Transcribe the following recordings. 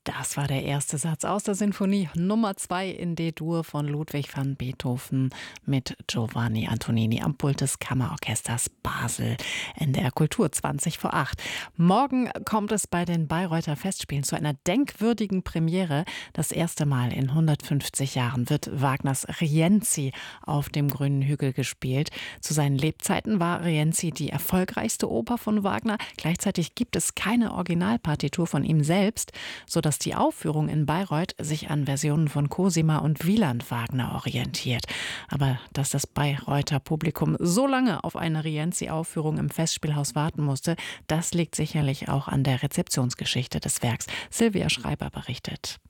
Das war der erste Satz aus der Sinfonie Nummer 2 in D-Dur von Ludwig van Beethoven mit Giovanni Antonini am Pult des Kammerorchesters Basel. NDR Kultur 20 vor 8. Morgen kommt es bei den Bayreuther Festspielen zu einer denkwürdigen Premiere. Das erste Mal in 150 Jahren wird Wagners Rienzi auf dem Grünen Hügel gespielt. Zu seinen Lebzeiten war Rienzi die erfolgreichste Oper von Wagner. Gleichzeitig gibt es keine Originalpartitur von ihm selbst, sodass die Aufführung in Bayreuth sich an Versionen von Cosima und Wieland Wagner orientiert. Aber dass das Bayreuther Publikum so lange auf eine Rienzi-Aufführung im Festspielhaus warten musste, das liegt sicherlich auch an der Rezeptionsgeschichte des Werks. Silvia Schreiber berichtet.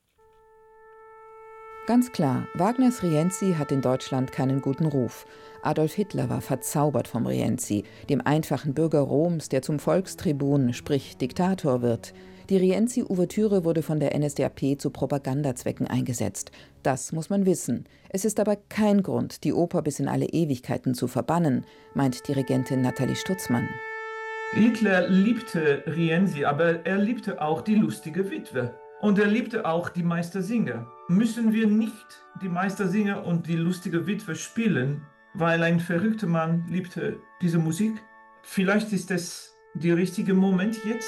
Ganz klar, Wagners Rienzi hat in Deutschland keinen guten Ruf. Adolf Hitler war verzaubert vom Rienzi, dem einfachen Bürger Roms, der zum Volkstribun, sprich Diktator wird. Die Rienzi-Ouvertüre wurde von der NSDAP zu Propagandazwecken eingesetzt. Das muss man wissen. Es ist aber kein Grund, die Oper bis in alle Ewigkeiten zu verbannen, meint Dirigentin Nathalie Stutzmann. Hitler liebte Rienzi, aber er liebte auch die lustige Witwe. Und er liebte auch die Meistersinger. Müssen wir nicht die Meistersinger und die lustige Witwe spielen, weil ein verrückter Mann liebte diese Musik? Vielleicht ist es der richtige Moment jetzt?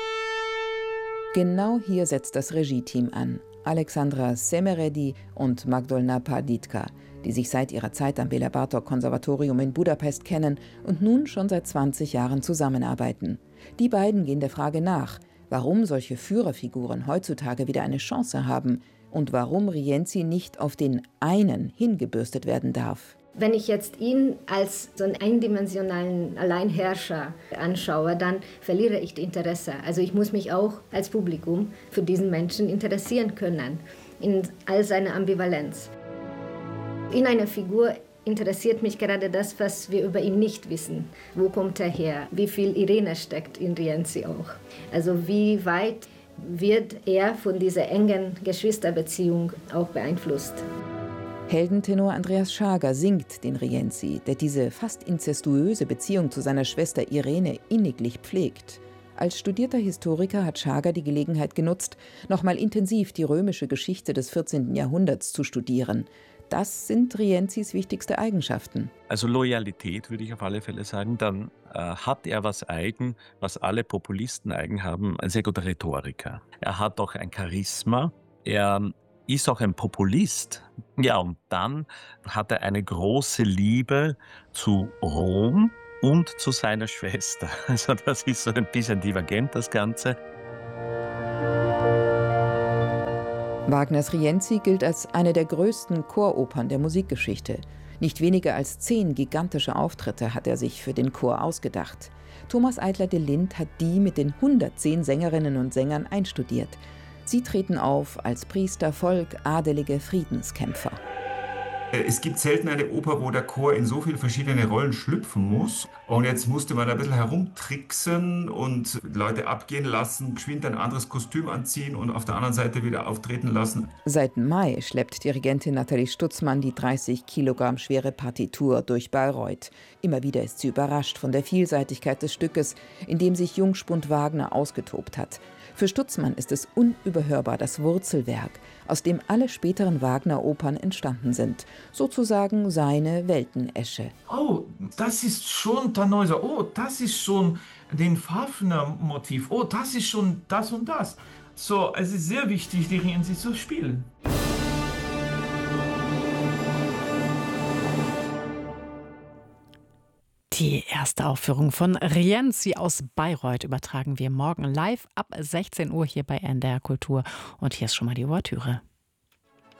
Genau hier setzt das Regie-Team an. Alexandra Semeredi und Magdolna Parditka, die sich seit ihrer Zeit am Béla Bartók Konservatorium in Budapest kennen und nun schon seit 20 Jahren zusammenarbeiten. Die beiden gehen der Frage nach, warum solche Führerfiguren heutzutage wieder eine Chance haben und warum Rienzi nicht auf den einen hingebürstet werden darf. Wenn ich jetzt ihn als so einen eindimensionalen Alleinherrscher anschaue, dann verliere ich das Interesse. Also ich muss mich auch als Publikum für diesen Menschen interessieren können, in all seiner Ambivalenz. In einer Figur interessiert mich gerade das, was wir über ihn nicht wissen. Wo kommt er her? Wie viel Irene steckt in Rienzi auch? Also wie weit wird er von dieser engen Geschwisterbeziehung auch beeinflusst? Heldentenor Andreas Schager singt den Rienzi, der diese fast inzestuöse Beziehung zu seiner Schwester Irene inniglich pflegt. Als studierter Historiker hat Schager die Gelegenheit genutzt, nochmal intensiv die römische Geschichte des 14. Jahrhunderts zu studieren. Das sind Rienzis wichtigste Eigenschaften. Also Loyalität würde ich auf alle Fälle sagen. Dann hat er was eigen, was alle Populisten eigen haben, ein sehr guter Rhetoriker. Er hat auch ein Charisma. Er ist auch ein Populist. Ja, und dann hat er eine große Liebe zu Rom und zu seiner Schwester. Also das ist so ein bisschen divergent, das Ganze. Wagners Rienzi gilt als eine der größten Choropern der Musikgeschichte. Nicht weniger als 10 gigantische Auftritte hat er sich für den Chor ausgedacht. Thomas Eidler de Lindt hat die mit den 110 Sängerinnen und Sängern einstudiert. Sie treten auf als Priester, Volk, Adelige, Friedenskämpfer. Es gibt selten eine Oper, wo der Chor in so viele verschiedene Rollen schlüpfen muss. Und jetzt musste man ein bisschen herumtricksen und Leute abgehen lassen, geschwind ein anderes Kostüm anziehen und auf der anderen Seite wieder auftreten lassen. Seit Mai schleppt Dirigentin Nathalie Stutzmann die 30 Kilogramm schwere Partitur durch Bayreuth. Immer wieder ist sie überrascht von der Vielseitigkeit des Stückes, in dem sich Jungspund Wagner ausgetobt hat. Für Stutzmann ist es unüberhörbar das Wurzelwerk, aus dem alle späteren Wagner-Opern entstanden sind. Sozusagen seine Weltenesche. Oh, das ist schon Tannhäuser. Oh, das ist schon den Fafner-Motiv. Oh, das ist schon das und das. So, es ist sehr wichtig, die Rienzi zu spielen. Die erste Aufführung von Rienzi aus Bayreuth übertragen wir morgen live ab 16 Uhr hier bei NDR Kultur. Und hier ist schon mal die Ouvertüre.